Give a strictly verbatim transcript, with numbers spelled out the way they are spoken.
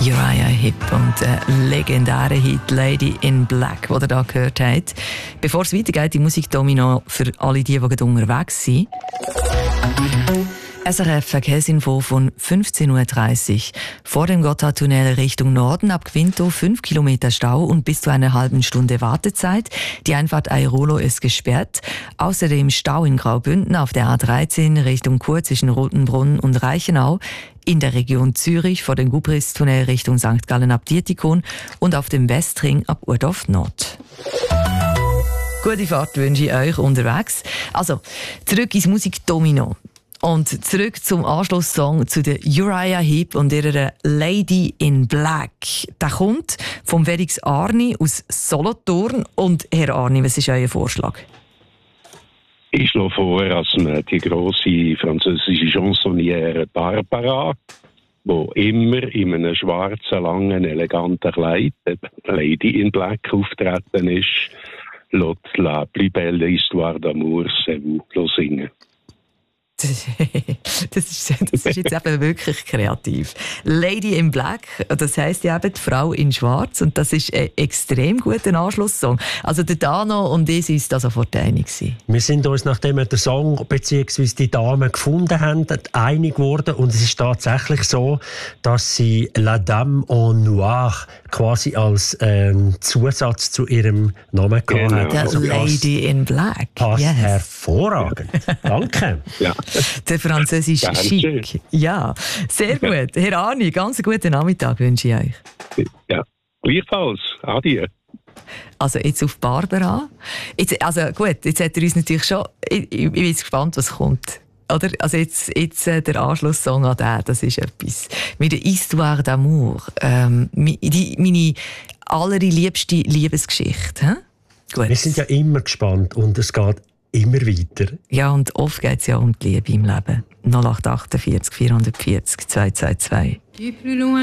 Uriah Heep und der legendäre Hit «Lady in Black», den ihr hier gehört habt. Bevor es weitergeht, die Musik Domino für alle die, die gerade unterwegs sind. S R F Verkehrsinfo von fünfzehn Uhr dreißig. Vor dem Gotthardtunnel Richtung Norden ab Quinto fünf Kilometer Stau und bis zu einer halben Stunde Wartezeit. Die Einfahrt Airolo ist gesperrt. Außerdem Stau in Graubünden auf der A dreizehn Richtung Chur zwischen Rotenbrunn und Reichenau. In der Region Zürich vor dem Gubristunnel Richtung Sankt Gallen ab Dietikon und auf dem Westring ab Urdorf Nord. Gute Fahrt wünsche ich euch unterwegs. Also, zurück ins Musik Domino. Und zurück zum Anschlusssong zu der Uriah Heep und ihrer Lady in Black. Der kommt vom Felix Arni aus Solothurn. Und Herr Arni, was ist euer Vorschlag? Ich schlage vor, dass man die grosse französische Chansonniere Barbara, die immer in einem schwarzen, langen, eleganten Kleid, Lady in Black, auftreten ist, lässt «La plus belle histoire d'amour» singen. Das ist, das ist jetzt eben wirklich kreativ. Lady in Black, das heisst ja eben die Frau in Schwarz, und das ist ein extrem guter Anschlusssong. Also der Dano und ich sind da sofort einig gewesen. Wir sind uns, nachdem wir den Song bzw. die Dame gefunden haben, einig geworden, und es ist tatsächlich so, dass sie La Dame en Noir quasi als ähm, Zusatz zu ihrem Namen gehabt hat. Ja, also Lady in Black. Passt yes. Hervorragend. Danke. Ja. Der französische Chic. Ja, sehr gut. Herr Arni, ganz einen guten Nachmittag wünsche ich euch. Ja, gleichfalls. Adieu. Also jetzt auf Barbara. Jetzt, also gut, jetzt hat er uns natürlich schon... Ich, ich bin jetzt gespannt, was kommt. Oder? Also jetzt, jetzt äh, der Anschlusssong an den, das ist etwas. Mit der Histoire d'amour. Ähm, die, meine allerliebste Liebesgeschichte. Hä? Gut. Wir sind ja immer gespannt und es geht immer weiter. Ja, und oft geht es ja um die Liebe im Leben. null acht acht vier vier vier null zwei zwei zwei.